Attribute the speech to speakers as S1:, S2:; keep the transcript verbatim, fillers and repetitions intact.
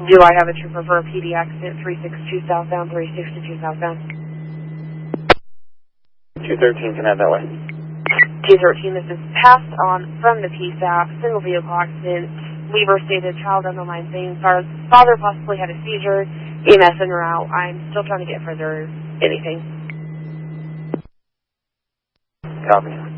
S1: Do I have a trooper for a P D accident, three six two southbound, three six two southbound?
S2: two thirteen, can I have that way?
S1: two thirteen, this is passed on from the P S A P, single vehicle accident, Weaver stated child on the line saying father possibly had a seizure, E M S en route. I'm still trying to get further anything.
S2: Copy.